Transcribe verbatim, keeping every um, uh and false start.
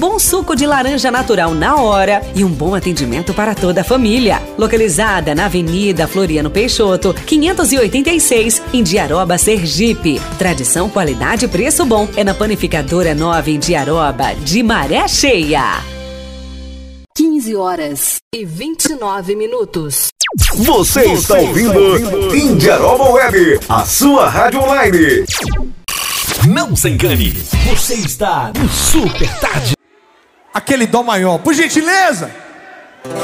bom suco de laranja natural na hora e um bom atendimento para toda a família. Localizada na Avenida Floriano Peixoto, quinhentos e oitenta e seis, em Diaroba, Sergipe. Tradição, qualidade e preço bom é na Panificadora nove em Diaroba, de Maré Cheia. quinze horas e vinte e nove minutos. Você está ouvindo Indiaroba Web, a sua rádio online. Não se engane, você está no Super Tarde. Aquele dó maior, por gentileza.